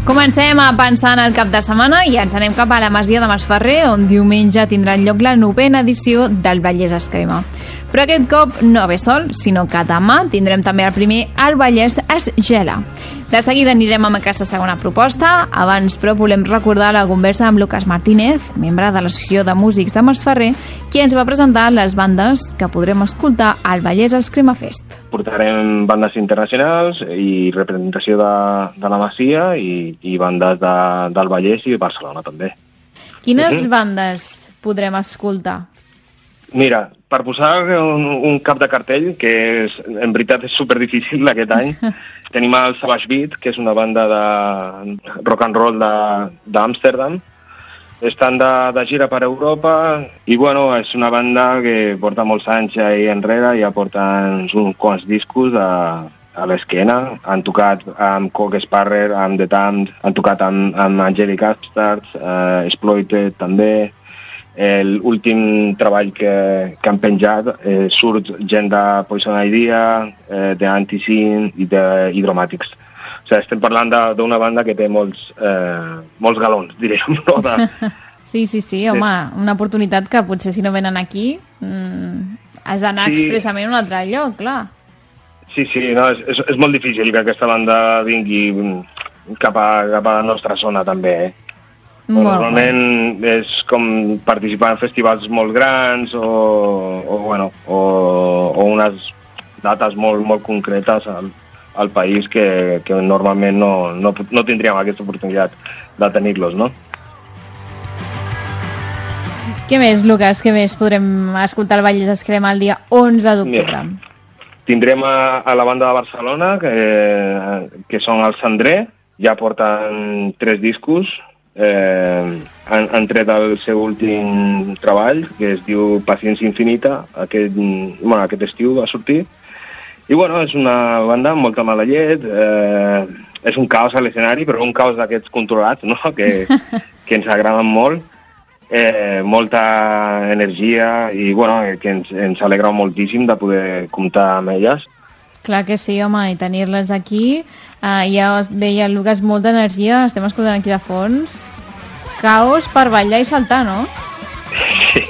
Comencem a pensar en el cap de setmana i ens anem cap a la Masia de Masferrer, on diumenge tindrà lloc la 9ª edició del Vallès es Crema. Però aquest cop no ve sol, sinó que demà tindrem també el primer El Vallès es Gela. De seguida anirem amb aquesta segona proposta. Abans, però, volem recordar la conversa amb Lucas Martínez, membre de l'Associació de Músics de Masferrer, qui ens va presentar les bandes que podrem escoltar al Vallès es Crema Fest. Portarem bandes internacionals i representació de la Masia i bandes del Vallès i de Barcelona també. Quines bandes podrem escoltar? Mira, per posar un cap de cartell, que en veritat és superdifícil aquest any, tenim el Savage Beat, que és una banda de rock and roll d'Amsterdam. Estan de gira per Europa i, bueno, és una banda que porta molts anys ahí enrere, ja porten uns quants discos a l'esquena. Han tocat amb Cock Sparrer, amb The Damned, han tocat amb Angelic Upstarts, Exploited també. L'últim treball que han penjat surt gent de Poison Idea, de Anti-Sin i d'Hydromatics. O sigui, estem parlant d'una banda que té molts galons, diríem. No? Sí, home, una oportunitat que potser si no venen aquí has d'anar expressament a un altre lloc, clar. Sí, no, és molt difícil que aquesta banda vingui cap a la nostra zona també, Normalment és com participar en festivals molt grans o unes dates molt concretes al país que normalment no tindríem aquesta oportunitat de tenir-los, no? Què més, Lucas? Què més podrem escoltar al Vallès es Crema el dia 11 d'octubre? Tindrem a la banda de Barcelona, que són el Cendrer, ja porten 3 discos. Han tret el seu últim treball, que es diu Paciència Infinita. Aquest estiu va sortir. I bueno, és una banda amb molta mala llet, és un caos a l'escenari, però un caos d'aquests controlats, no? que ens agraden molt, molta energia i bueno, que ens alegra moltíssim de poder comptar amb elles. Clar que sí, home, i tenir-les aquí, ja deia el Lucas, molta energia, estem escoltant aquí de fons. Caos per ballar i saltar, no? Sí.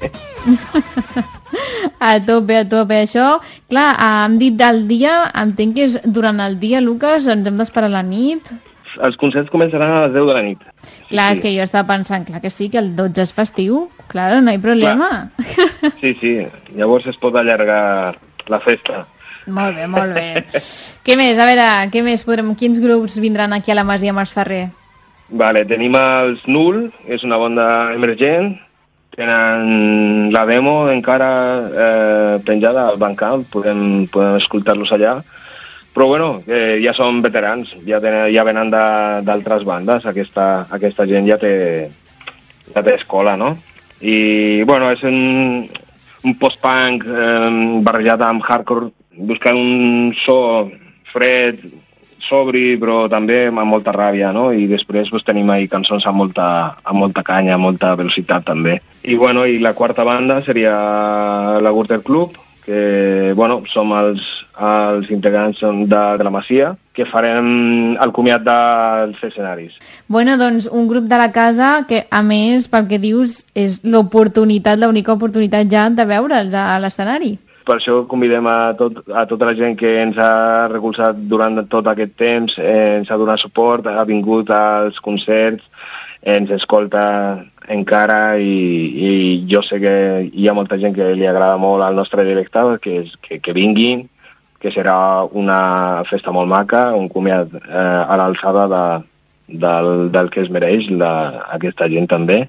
A tope, això. Clar, hem dit del dia, entenc que és durant el dia, Lucas, ens hem d'esperar la nit. Els concerts començaran a les 10 de la nit. Clar, és que jo estava pensant, clar que sí, que el 12 és festiu, clar, no hi ha problema. Sí, llavors es pot allargar la festa. Molt bé. Què més? A veure, quins grups vindran aquí a la Masia Masferrer? Vale, tenim els Null, és una banda emergent, tenen la demo encara penjada al Bandcamp, podem escoltar-los allà, però bueno, ja són veterans, ja venen d'altres bandes, aquesta gent ja té escola, no? I bueno, és un post-punk barrejat amb hardcore, buscant un so fred, sobri, però també amb molta ràbia, no? I després tenim ahí cançons amb molta canya, amb molta velocitat també. I bueno, i la quarta banda seria la Water Club, que bueno, som els integrants de la Masia, que farem el comiat dels escenaris. Bueno, doncs un grup de la casa que, a més, pel que dius, és l'única oportunitat ja de veure'ls a l'escenari. Per això convidem a tota la gent que ens ha recolzat durant tot aquest temps, ens ha donat suport, ha vingut als concerts, ens escolta encara i jo sé que hi ha molta gent que li agrada molt el nostre directe, que vinguin, que serà una festa molt maca, un comiat a l'alçada del que es mereix aquesta gent també.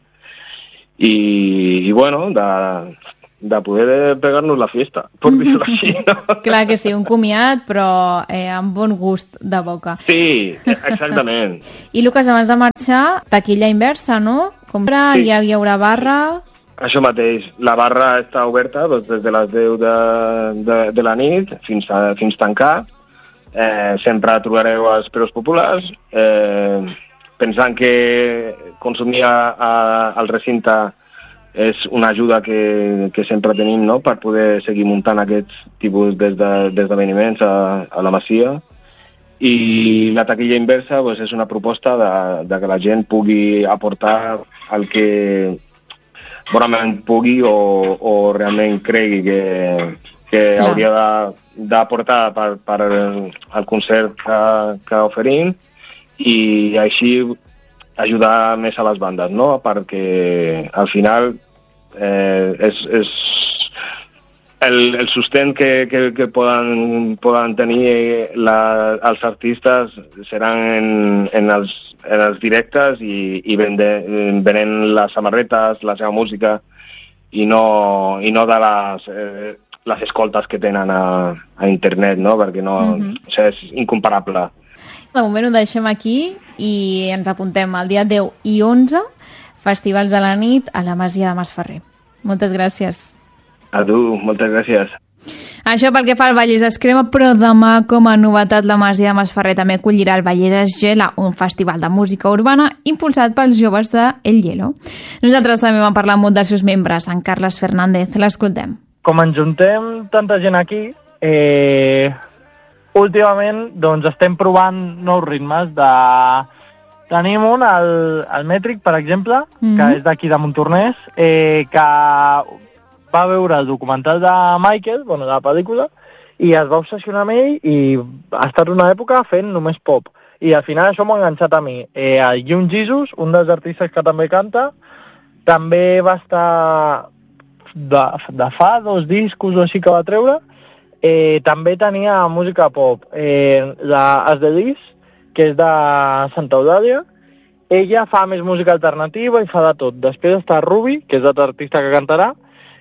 I bueno, de poder pegar-nos la fiesta, per dir-ho així, no? Clar que sí, un comiat, però amb bon gust de boca. Sí, exactament. I, Lucas, abans de marxar, taquilla inversa, no? Sí. Ja hi haurà barra... Això mateix, la barra està oberta des de les 10 de la nit fins tancar. Sempre trobareu els preus populars. Pensant que consumir al recinte és una ajuda que sempre tenim, no?, per poder seguir muntant aquests tipus d'esdeveniments a la Masia. i la taquilla inversa doncs, és una proposta de que la gent pugui aportar el que realment pugui o realment cregui que hauria d'aportar per al concert que oferim, i així ajudar més a les bandes, no? Perquè al final és el sostén que poden tenir els artistes seran en els directes i venent les samarretes, la seva música, i no de les escoltes que tenen a internet, no? Perquè o sigui, és incomparable. De moment ho deixem aquí i ens apuntem el dia 10 i 11, festivals a la nit a la Masia de Masferrer. Moltes gràcies. A tu, moltes gràcies. Això pel que fa al Vallès Escrema, però demà, com a novetat, la Masia de Masferrer també acollirà el Vallès Esgela, un festival de música urbana impulsat pels joves de El Hielo. Nosaltres també vam parlar amb un dels seus membres, en Carles Fernández. L'escoltem. Com ens juntem tanta gent aquí, últimament doncs, estem provant nous ritmes Tenim un, el Mètric, per exemple, que és d'aquí de Montornès, que va veure el documental de Michael, de la pel·lícula, i es va obsessionar amb ell i ha estat una època fent només pop. I al final això m'ha enganxat a mi. El Young Jesus, un dels artistes que també canta, també va estar de fa 2 discos o així que va treure, també tenia música pop. Les Delis, que és de Santa Eudàlia, ella fa més música alternativa i fa de tot. Després està Ruby, que és l'altre artista que cantarà,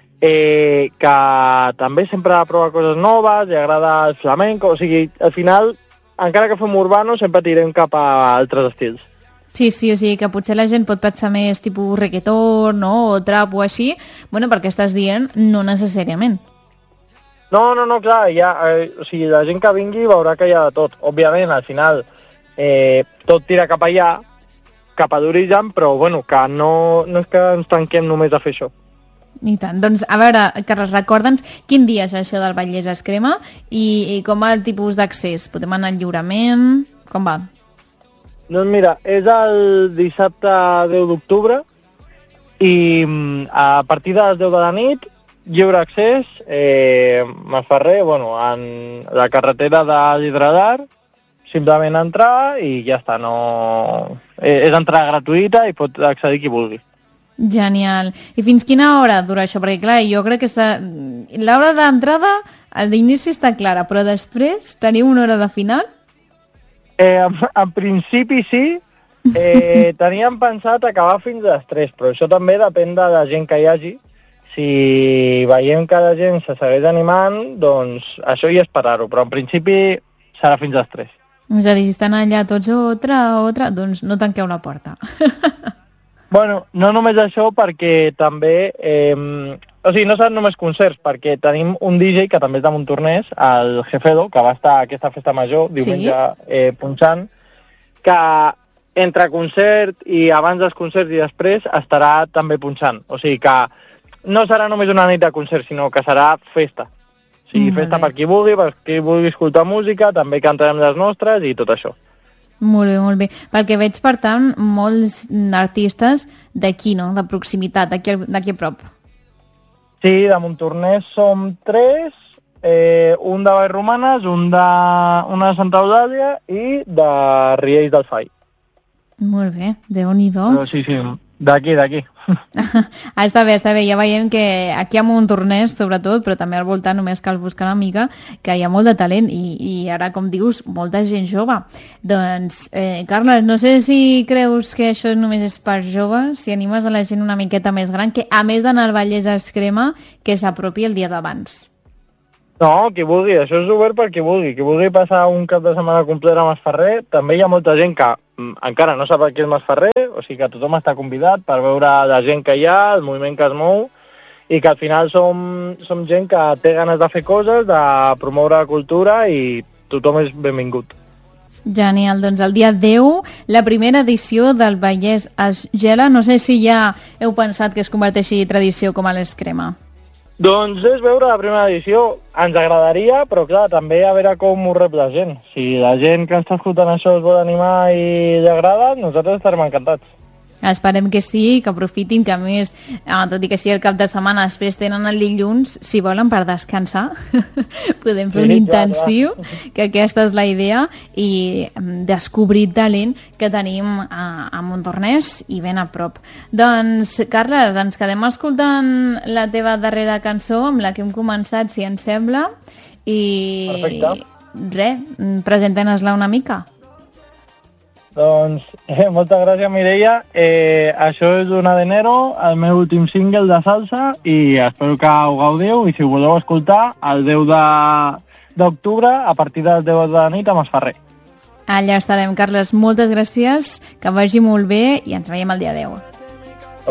que també sempre prova coses noves, li agrada el flamenco, o sigui, al final, encara que fem urbano, sempre tirem cap a altres estils. Sí, o sigui que potser la gent pot pensar més tipus reggaeton, no?, o trap o així, bueno, perquè estàs dient no necessàriament. No, clar, o sigui, la gent que vingui veurà que hi ha de tot. Òbviament, al final, tot tira cap allà, cap a d'origen, però bueno, que no és que ens tanquem només a fer això. I tant. Doncs, a veure, Carles, recorda'ns quin dia és això del Vallès Escrema i com va el tipus d'accés? Podem anar al lliurament? Com va? Doncs mira, és el dissabte 10 d'octubre i a partir de les 10 de la nit, lliure accés, Masferrer, en la carretera de l'Hidradar, simplement entrar i ja està, no... És entrada gratuïta i pot accedir qui vulgui. Genial. I fins quina hora dura això? Perquè, clar, jo crec que l'hora d'entrada, el d'inici està clara, però després teniu una hora de final? En principi sí. Teníem pensat acabar fins a les 3, però això també depèn de la gent que hi hagi. Si veiem que la gent se segueix animant, doncs això ja esperar-ho, però en principi serà fins a les 3. És a dir, si estan allà tots otra, doncs no tanqueu la porta. Bueno, no només això, perquè també... o sigui, no seran només concerts, perquè tenim un DJ que també és de Montornès, el Jefedo, que va estar a aquesta festa major, diumenge, punxant, que entre concert i abans dels concerts i després estarà també punxant. O sigui que no serà només una nit de concert, sinó que serà festa. O sigui, festa per qui vulgui escoltar música, també cantarem les nostres i tot això. Molt bé. Pel que veig, per tant, molts artistes d'aquí, no?, de proximitat, d'aquí a prop. Sí, de Montornès som 3, un de Vallromanes, una de Santa Eudàlia i de Riells del Fai. Molt bé, Déu-n'hi-do. Sí, d'aquí. Està bé, ja veiem que aquí a Montornès, sobretot, però també al voltant només cal buscar una mica, que hi ha molt de talent i ara, com dius, molta gent jove. Doncs, Carles, no sé si creus que això només és per joves, si animes a la gent una miqueta més gran, que a més d'anar al Vallès Escrema, que s'apropi el dia d'abans. No, qui vulgui, això és obert per qui vulgui passar un cap de setmana complet a Masferrer. També hi ha molta gent que encara no sap què és Masferrer, o sigui que tothom està convidat per veure la gent que hi ha, el moviment que es mou, i que al final som gent que té ganes de fer coses, de promoure la cultura, i tothom és benvingut. Genial, doncs el dia 10, la primera edició del Vallès Esgela. No sé si ja heu pensat que es converteixi en tradició com a l'Escrema. Doncs és veure la primera edició. Ens agradaria, però clar, també a veure com ho rep la gent. Si la gent que està escoltant això es vol animar i li agrada, nosaltres estarem encantats. Esperem que sí, que aprofitin, que a més, tot i que sigui el cap de setmana, després tenen el dilluns, si volen, per descansar. Podem fer un intensiu, que aquesta és la idea, i descobrir talent que tenim a Montornès i ben a prop. Doncs, Carles, ens quedem escoltant la teva darrera cançó, amb la que hem començat, si ens sembla, i res, presenten-nos-la una mica. Doncs, moltes gràcies, Mireia. Això és Una de Enero, el meu últim single de salsa, i espero que ho gaudiu, i si ho voleu escoltar, el 10 d'octubre, a partir del 10 de la nit, a Masferrer. Allà estarem, Carles. Moltes gràcies, que vagi molt bé, i ens veiem el dia 10.